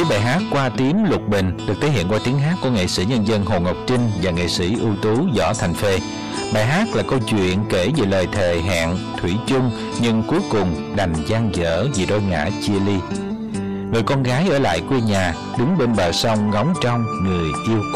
với bài hát Qua Tím Lục Bình được thể hiện qua tiếng hát của nghệ sĩ nhân dân Hồ Ngọc Trinh và nghệ sĩ ưu tú Võ Thành Phê. Bài hát là câu chuyện kể về lời thề hẹn thủy chung nhưng cuối cùng đành dang dở vì đôi ngã chia ly. Người con gái ở lại quê nhà, đứng bên bờ sông ngóng trông người yêu cũ.